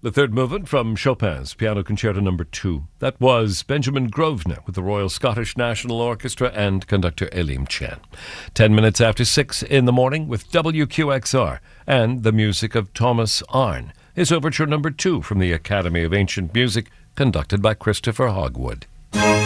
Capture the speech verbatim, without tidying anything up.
The third movement from Chopin's Piano Concerto Number Two. That was Benjamin Grosvenor with the Royal Scottish National Orchestra and conductor Elim Chen. Ten minutes after six in the morning with W Q X R and the music of Thomas Arne. His Overture Number Two from the Academy of Ancient Music, conducted by Christopher Hogwood.